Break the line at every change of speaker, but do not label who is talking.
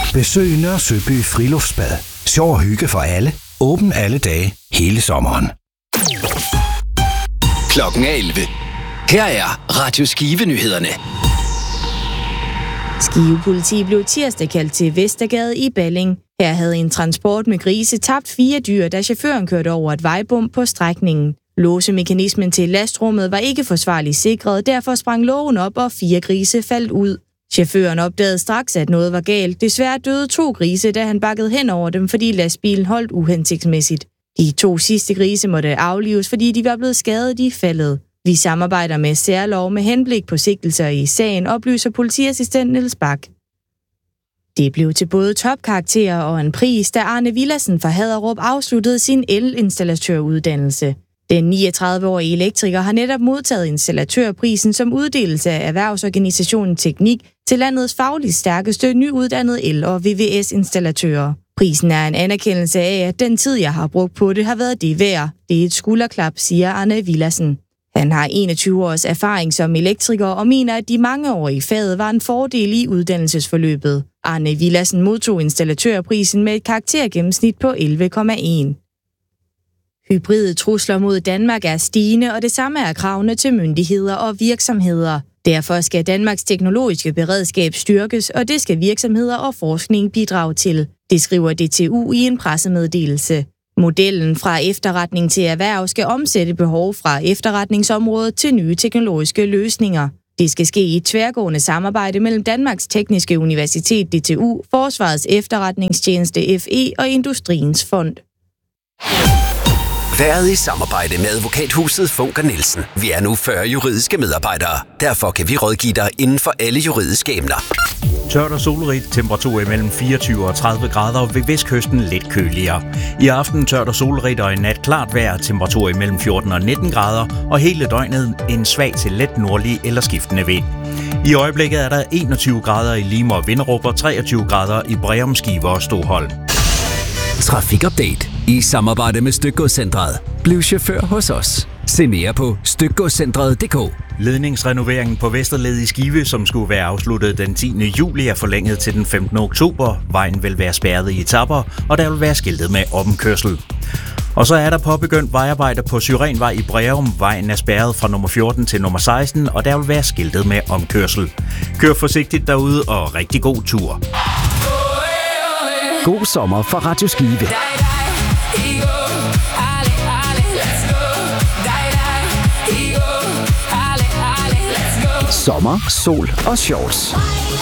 Besøg Nørre Søby Friluftsbad. Sjov og hygge for alle. Åben alle dage, hele sommeren.
Klokken er 11. Her er Radio Skive-nyhederne.
Skive Politi blev tirsdag kaldt til Vestergade i Balling. Her havde en transport med grise tabt 4 dyr, da chaufføren kørte over et vejbump på strækningen. Låsemekanismen til lastrummet var ikke forsvarligt sikret, derfor sprang lågen op, og 4 grise faldt ud. Chaufføren opdagede straks, at noget var galt. Desværre døde 2 grise, da han bakkede hen over dem, fordi lastbilen holdt uhensigtsmæssigt. De 2 sidste grise måtte aflives, fordi de var blevet skadet i faldet. Vi samarbejder med Særlov med henblik på sigtelser i sagen, oplyser politiassistent Niels Bak. Det blev til både topkarakterer og en pris, da Arne Villadsen fra Haderup afsluttede sin elinstallatøruddannelse. Den 39-årige elektriker har netop modtaget installatørprisen som uddelelse af erhvervsorganisationen Teknik til landets fagligt stærkeste nyuddannede el- og VVS-installatører. Prisen er en anerkendelse af, at den tid, jeg har brugt på det, har været det værd. Det er et skulderklap, siger Arne Villadsen. Han har 21 års erfaring som elektriker og mener, at de mange år i faget var en fordel i uddannelsesforløbet. Arne Villadsen modtog installatørprisen med et karaktergennemsnit på 11,1. Hybride trusler mod Danmark er stigende, og det samme er kravene til myndigheder og virksomheder. Derfor skal Danmarks teknologiske beredskab styrkes, og det skal virksomheder og forskning bidrage til. Det skriver DTU i en pressemeddelelse. Modellen fra efterretning til erhverv skal omsætte behov fra efterretningsområdet til nye teknologiske løsninger. Det skal ske i et tværgående samarbejde mellem Danmarks Tekniske Universitet DTU, Forsvarets Efterretningstjeneste FE og Industriens Fond.
Været i samarbejde med advokathuset Funker Nielsen. Vi er nu 40 juridiske medarbejdere. Derfor kan vi rådgive dig inden for alle juridiske emner.
Tørt og solrigt, temperatur imellem 24 og 30 grader, ved vestkysten lidt køligere. I aften tørt og solrigt og i nat klart vejr, temperatur imellem 14 og 19 grader, og hele døgnet en svag til let nordlig eller skiftende vind. I øjeblikket er der 21 grader i Lime og Vinderup og 23 grader i Breum, Skive og Stoholm.
Trafikupdate i samarbejde med Stykgodscentret. Bliv chauffør hos os. Se mere på stykgodscentret.dk.
Ledningsrenoveringen på Vesterled i Skive, som skulle være afsluttet den 10. juli, er forlænget til den 15. oktober. Vejen vil være spærret i etaper, og der vil være skiltet med omkørsel. Og så er der påbegyndt vejarbejder på Syrenvej i Breum. Vejen er spærret fra nummer 14 til nummer 16, og der vil være skiltet med omkørsel. Kør forsigtigt derude, og rigtig god tur.
God sommer fra Radio Skive. Sommer, sol og shorts.